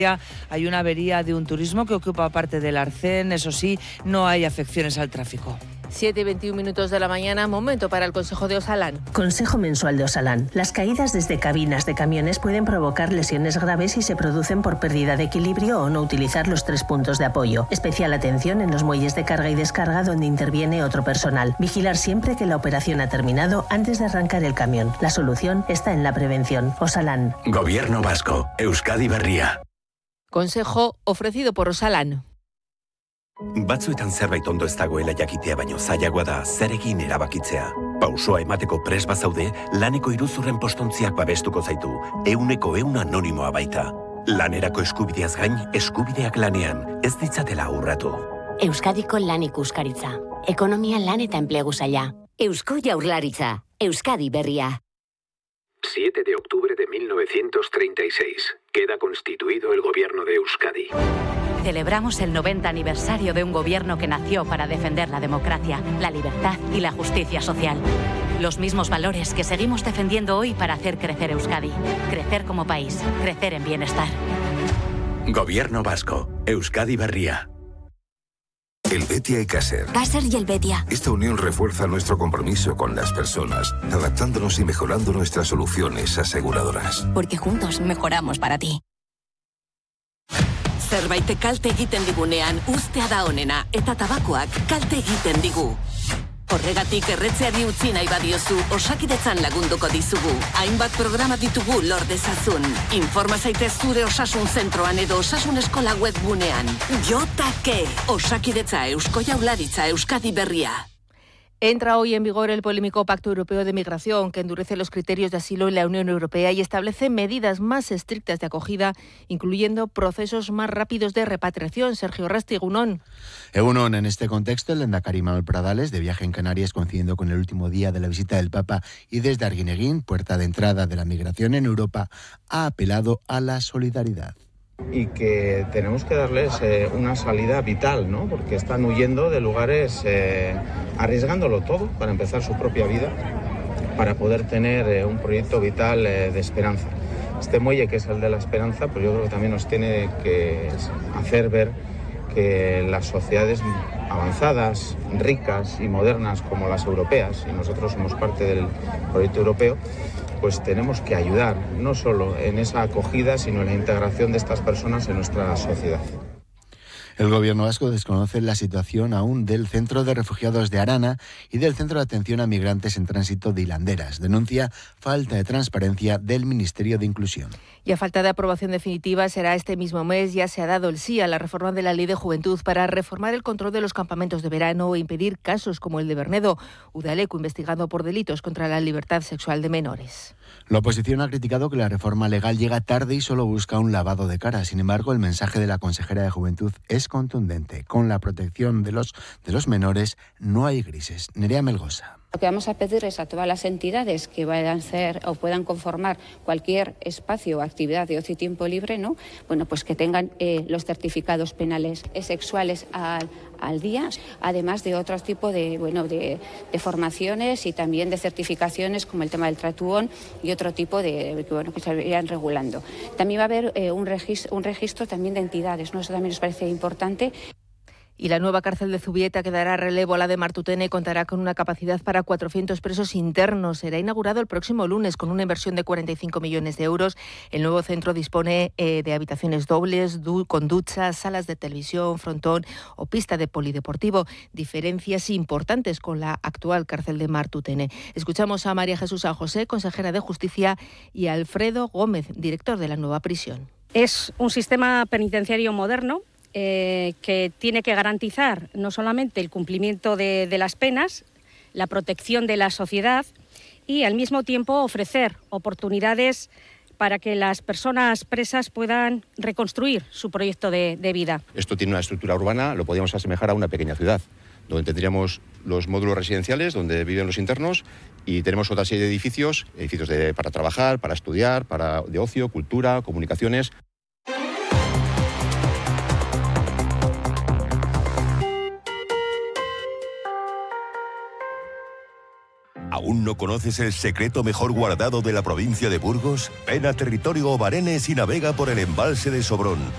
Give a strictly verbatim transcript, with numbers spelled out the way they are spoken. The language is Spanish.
Hay una avería de un turismo que ocupa parte del Arcén, eso sí, no hay afecciones al tráfico. siete y veintiún minutos de la mañana, momento para el Consejo de Osalan. Consejo mensual de Osalan. Las caídas desde cabinas de camiones pueden provocar lesiones graves si se producen por pérdida de equilibrio o no utilizar los tres puntos de apoyo. Especial atención en los muelles de carga y descarga donde interviene otro personal. Vigilar siempre que la operación ha terminado antes de arrancar el camión. La solución está en la prevención. Osalan. Gobierno vasco. Euskadi Berria. Consejo ofrecido por Osalan. Batzuetan zerbait ondo ez dagoela jakitea baino zailagoa da zer egin erabakitzea. Pausoa emateko prest bazaude, laneko iruzurren postontziak babestuko zaitu, euneko eun anonimoa baita. Lanerako eskubideaz gain, eskubideak lanean, ez ditzatela urratu. Euskadiko lan ikuskaritza. Ekonomia, lan eta enplegu saila. Eusko Jaurlaritza. Euskadi Berria. siete de octubre de mil novecientos treinta y seis. Queda constituido el gobierno de Euskadi. Celebramos el noventa aniversario de un gobierno que nació para defender la democracia, la libertad y la justicia social. Los mismos valores que seguimos defendiendo hoy para hacer crecer Euskadi. Crecer como país, crecer en bienestar. Gobierno vasco. Euskadi Berria. El Betia y Caser. Caser y el Betia. Esta unión refuerza nuestro compromiso con las personas, adaptándonos y mejorando nuestras soluciones aseguradoras. Porque juntos mejoramos para ti. Zerbait kalte egiten digunean ustea da onena eta tabakoak kalte egiten digu. Horregatik erretzeari utzi nahi badiozu, Osakidetzan lagunduko dizugu. Hainbat programa ditugu lor dezazun. Informa zaitez zure osasun zentroan edo osasun eskola webgunean. Jotake. Osakidetza Eusko Jaurlaritza Euskadi Berria. Entra hoy en vigor el polémico Pacto Europeo de Migración, que endurece los criterios de asilo en la Unión Europea y establece medidas más estrictas de acogida, incluyendo procesos más rápidos de repatriación. Sergio Rasti, Egunon. Egunon, en este contexto, el lehendakari Manuel Pradales, de viaje en Canarias, coincidiendo con el último día de la visita del Papa, y desde Arguineguín, puerta de entrada de la migración en Europa, ha apelado a la solidaridad. Y que tenemos que darles eh, una salida vital, ¿no? Porque están huyendo de lugares, eh, arriesgándolo todo para empezar su propia vida, para poder tener eh, un proyecto vital eh, de esperanza. Este muelle, que es el de la esperanza, pues yo creo que también nos tiene que hacer ver que las sociedades avanzadas, ricas y modernas como las europeas, y nosotros somos parte del proyecto europeo, pues tenemos que ayudar, no solo en esa acogida, sino en la integración de estas personas en nuestra sociedad. El gobierno vasco desconoce la situación aún del Centro de Refugiados de Arana y del Centro de Atención a Migrantes en Tránsito de Hilanderas. Denuncia falta de transparencia del Ministerio de Inclusión. Y a falta de aprobación definitiva, será este mismo mes, ya se ha dado el sí a la reforma de la Ley de Juventud para reformar el control de los campamentos de verano e impedir casos como el de Bernedo, Udalecu, investigado por delitos contra la libertad sexual de menores. La oposición ha criticado que la reforma legal llega tarde y solo busca un lavado de cara. Sin embargo, el mensaje de la consejera de Juventud es contundente. Con la protección de los, de los menores no hay grises. Nerea Melgosa. Lo que vamos a pedir es a todas las entidades que vayan a ser o puedan conformar cualquier espacio o actividad de ocio y tiempo libre, ¿no? Bueno, pues que tengan eh, los certificados penales eh, sexuales al, al día, además de otro tipo de, bueno, de, de formaciones y también de certificaciones como el tema del tratuón y otro tipo de que, bueno, que se irían regulando. También va a haber eh, un, registro, un registro también de entidades, ¿no? Eso también nos parece importante. Y la nueva cárcel de Zubieta, que dará relevo a la de Martutene, contará con una capacidad para cuatrocientos presos internos. Será inaugurado el próximo lunes con una inversión de cuarenta y cinco millones de euros. El nuevo centro dispone eh, de habitaciones dobles, du- con duchas, salas de televisión, frontón o pista de polideportivo. Diferencias importantes con la actual cárcel de Martutene. Escuchamos a María Jesús San José, consejera de Justicia, y a Alfredo Gómez, director de la nueva prisión. Es un sistema penitenciario moderno, Eh, que tiene que garantizar no solamente el cumplimiento de, de las penas, la protección de la sociedad y al mismo tiempo ofrecer oportunidades para que las personas presas puedan reconstruir su proyecto de, de vida. Esto tiene una estructura urbana, lo podríamos asemejar a una pequeña ciudad, donde tendríamos los módulos residenciales donde viven los internos y tenemos otra serie de edificios, edificios de, para trabajar, para estudiar, para, de ocio, cultura, comunicaciones. ¿Aún no conoces el secreto mejor guardado de la provincia de Burgos? Ven a territorio Obarenes y navega por el embalse de Sobrón.